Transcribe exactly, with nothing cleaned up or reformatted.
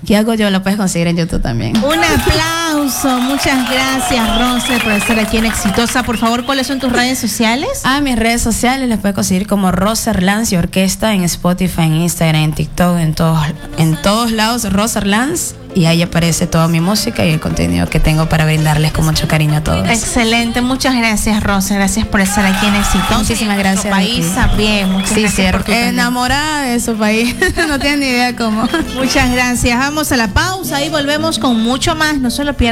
¿Qué hago yo? Lo puedes conseguir en YouTube también. Un aplauso. Muchas gracias, Rose, por estar aquí en Exitosa. Por favor, ¿cuáles son tus redes sociales? Ah, mis redes sociales las puedes conseguir como Roserlans y Orquesta en Spotify, en Instagram, en TikTok, en todos, en todos lados, Roserlans. Y ahí aparece toda mi música y el contenido que tengo para brindarles con mucho cariño a todos. Excelente, muchas gracias, Rosa. Gracias por estar aquí en Exitosa. Muchísimas gracias. En país también. Muchas sí, gracias sí, por tu enamorada de su país. No tienen ni idea cómo. Muchas gracias. Vamos a la pausa y volvemos con mucho más. No solo pierdan.